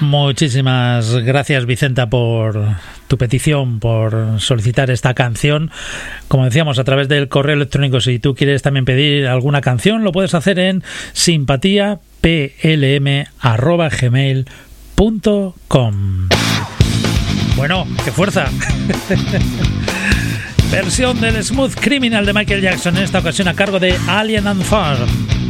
Muchísimas gracias, Vicenta, por tu petición, por solicitar esta canción. Como decíamos, a través del correo electrónico, si tú quieres también pedir alguna canción, lo puedes hacer en simpatiaplm@gmail.com. Bueno, qué fuerza. Versión del Smooth Criminal de Michael Jackson, en esta ocasión a cargo de Alien and Farm.